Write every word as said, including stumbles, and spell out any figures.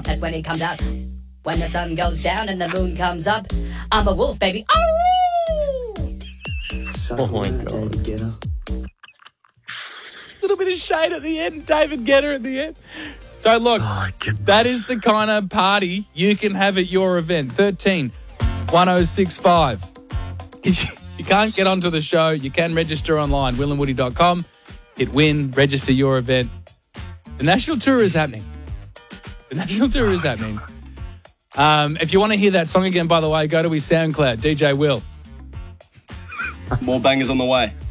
That's when he comes out. When the sun goes down and the moon comes up, I'm a wolf, baby. Oh! Oh, my God. David Guetta. Little bit of shade at the end. David Guetta at the end. So, look, Oh, that is the kind of party you can have at your event. thirteen one oh six five. If you, you can't get onto the show, you can register online, will and woody dot com. Hit win, register your event. The national tour is happening. The national tour is happening. Um, if you want to hear that song again, by the way, go to his SoundCloud, D J Will. More bangers on the way.